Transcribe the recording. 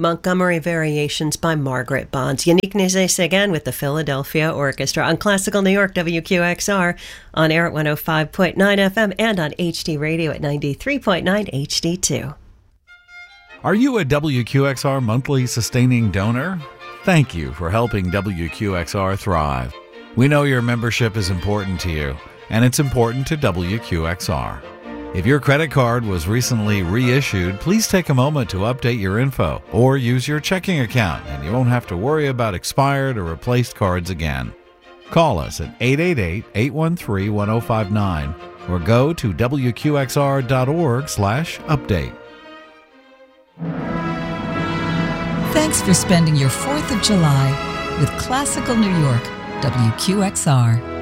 Montgomery Variations by Margaret Bonds. Yannick Nézet-Séguin with the Philadelphia Orchestra on Classical New York, WQXR, on air at 105.9 FM and on HD Radio at 93.9 HD2. Are you a WQXR monthly sustaining donor? Thank you for helping WQXR thrive. We know your membership is important to you, and it's important to WQXR. If your credit card was recently reissued, please take a moment to update your info or use your checking account, and you won't have to worry about expired or replaced cards again. Call us at 888-813-1059 or go to wqxr.org/update. Thanks for spending your 4th of July with Classical New York, WQXR.